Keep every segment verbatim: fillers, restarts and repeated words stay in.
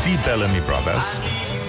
Die Bellamy Brothers.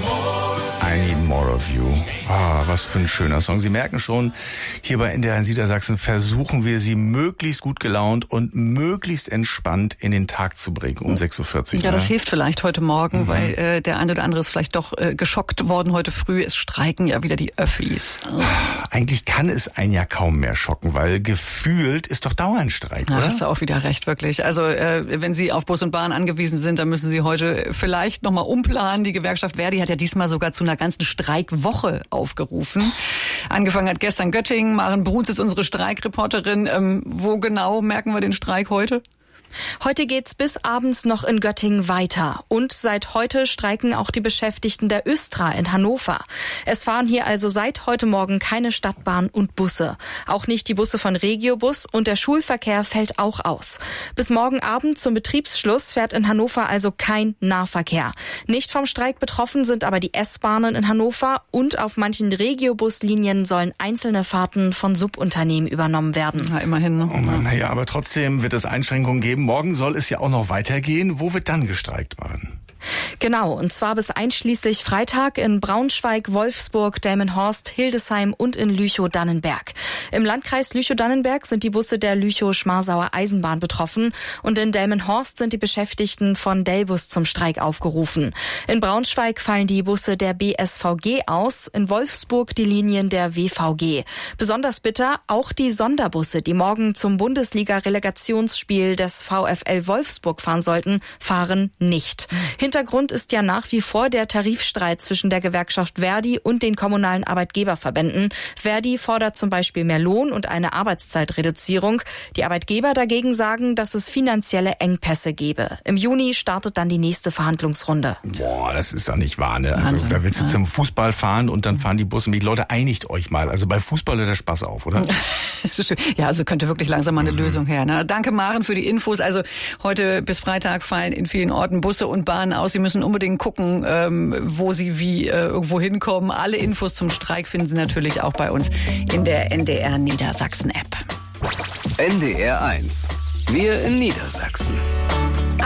I Need More of You. Ah, was für ein schöner Song. Sie merken schon, hier bei N D R eins Niedersachsen versuchen wir Sie möglichst gut gelaunt und möglichst entspannt in den Tag zu bringen um sechs Uhr vierzig. Ja, ne? das hilft vielleicht heute Morgen, Mhm. weil äh, der eine oder andere ist vielleicht doch äh, geschockt worden heute früh. Es streiken ja wieder die Öffis. Oh. Eigentlich kann es einen ja kaum mehr schocken, weil gefühlt ist doch dauernd Streik, Ja, oder? hast du auch wieder recht, wirklich. Also äh, wenn Sie auf Bus und Bahn angewiesen sind, dann müssen Sie heute vielleicht nochmal umplanen. Die Gewerkschaft Verdi hat ja diesmal sogar zu einer ganzen Streikwoche aufgerufen. Angefangen hat gestern Göttingen. Maren Bruns ist unsere Streikreporterin. Ähm, wo genau merken wir den Streik heute? Heute geht's bis abends noch in Göttingen weiter. Und seit heute streiken auch die Beschäftigten der Östra in Hannover. Es fahren hier also seit heute Morgen keine Stadtbahn und Busse. Auch nicht die Busse von Regiobus und der Schulverkehr fällt auch aus. Bis morgen Abend zum Betriebsschluss fährt in Hannover also kein Nahverkehr. Nicht vom Streik betroffen sind aber die S-Bahnen in Hannover und auf manchen Regiobuslinien sollen einzelne Fahrten von Subunternehmen übernommen werden. Na, immerhin. Ne? Oh Mann, naja, aber trotzdem wird es Einschränkungen geben. Morgen soll es ja auch noch weitergehen. Wo wird dann gestreikt, Maren? Genau, und zwar bis einschließlich Freitag in Braunschweig, Wolfsburg, Delmenhorst, Hildesheim und in Lüchow-Dannenberg. Im Landkreis Lüchow-Dannenberg sind die Busse der Lüchow-Schmarsauer Eisenbahn betroffen und in Delmenhorst sind die Beschäftigten von Delbus zum Streik aufgerufen. In Braunschweig fallen die Busse der B S V G aus, in Wolfsburg die Linien der W V G. Besonders bitter auch die Sonderbusse, die morgen zum Bundesliga-Relegationsspiel des VfL Wolfsburg fahren sollten, fahren nicht. Hintergrund ist ja nach wie vor der Tarifstreit zwischen der Gewerkschaft Verdi und den kommunalen Arbeitgeberverbänden. Verdi fordert zum Beispiel mehr Lohn und eine Arbeitszeitreduzierung. Die Arbeitgeber dagegen sagen, dass es finanzielle Engpässe gebe. Im Juni startet dann die nächste Verhandlungsrunde. Boah, das ist doch nicht wahr, ne? Also Wahnsinn, da willst du ja. zum Fußball fahren und dann fahren die Busse mit. Leute, einigt euch mal. Also bei Fußball hört der Spaß auf, oder? Ja, also könnte wirklich langsam mal eine mhm. Lösung her. Ne? Danke, Maren, für die Infos. Also heute bis Freitag fallen in vielen Orten Busse und Bahnen aus. Sie müssen unbedingt gucken, ähm, wo Sie wie äh, irgendwo hinkommen. Alle Infos zum Streik finden Sie natürlich auch bei uns in der N D R Niedersachsen App. N D R eins. Wir in Niedersachsen.